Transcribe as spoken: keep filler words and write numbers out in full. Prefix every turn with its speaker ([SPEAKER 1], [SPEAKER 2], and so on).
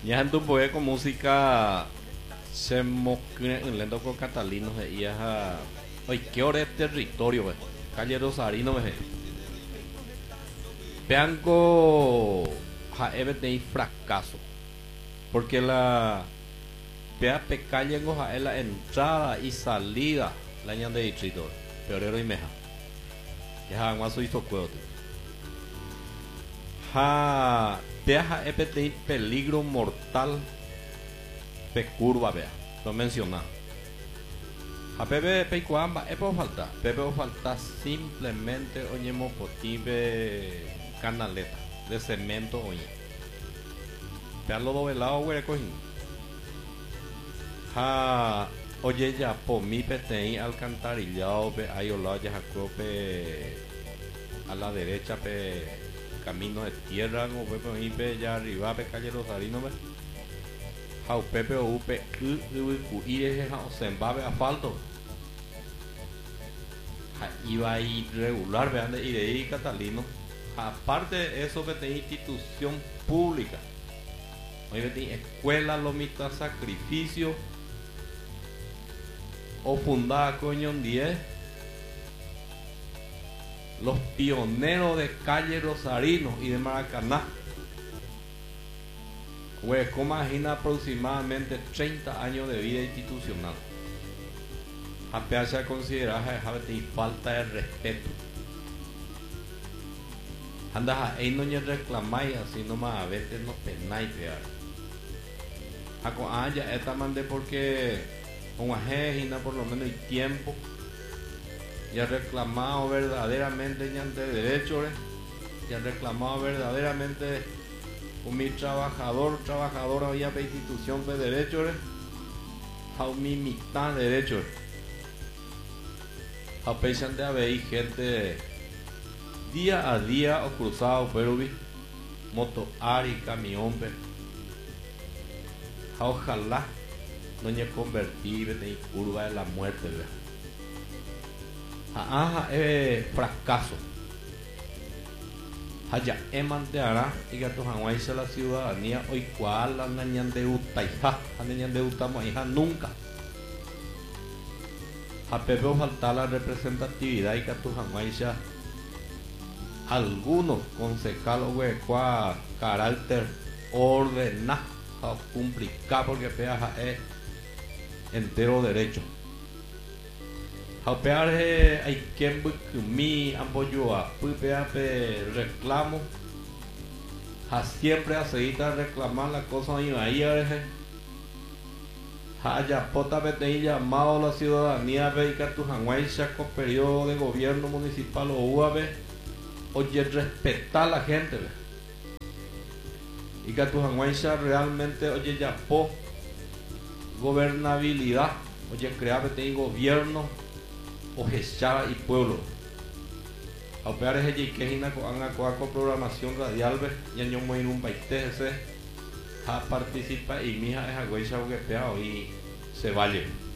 [SPEAKER 1] Ya en tu poe con música se mosque en lento con catalinos de ellas a oye qué hora es territorio ve calle Rosarino ve Peanco ja de fracaso porque la pea calle en goja es la entrada y salida la ñan de distrito peorero y meja ya más hizo cuero ja viaja E P T I peligro mortal de curva vea lo menciona a Pepe Peicuamba es por falta Pepe falta simplemente oñemo potibe canaleta de cemento oye vea lo dovelado güey cojín ja oye ya por mi P T I alcantarillado pe ayolado ya jacope a la derecha pe camino de tierra como Pepe Ipe ya arriba pe calle Rosarino me jau Pepe o Upe u y ese jau sembabe asfalto iba a ir regular vean de ir Catalino aparte de eso que tiene institución pública hoy tiene escuela lomita sacrificio o fundada coño en diez los pioneros de calle Rosarino y de Maracaná. Hueco imagina aproximadamente treinta años de vida institucional. A se considera que falta de respeto. Anda ahí no me reclamáis así nomás a veces no penáis pegar. A ya esta mandé porque con ajena por lo menos hay tiempo. Y ha reclamado verdaderamente ya ante derechos y ha reclamado verdaderamente con mi trabajador trabajador había de institución de derechos a mi mitad de derechos a pesar de haber gente día a día o cruzado pero vi moto ari camión pe ojalá no me convertí en curva de la muerte ¿verdad? Ajá, eh, fracaso. Allá emanteará y que tu Hawái se la ciudadanía hoy cual la nañan de Utaija, la nañan de Utamoija nunca. A Pepe falta la representatividad y que tu Hawái ya algunos concejales huecuá carácter ordenado complicado porque peaja es entero derecho. Pear hay quien mi amboyoa pe reclamo a siempre a seguir reclamar la cosa ahí ahí haya pota vete llamado la ciudadanía ve que tu Hawái con periodo de gobierno municipal o U A B oye respetar a la gente ve. Y que tu Hawái realmente oye ya po gobernabilidad oye crear vete gobierno Ojechaba y pueblo. A operar es allí que es una con programación radial y año muy un país a participa y mi hija es agüecha que y se vale.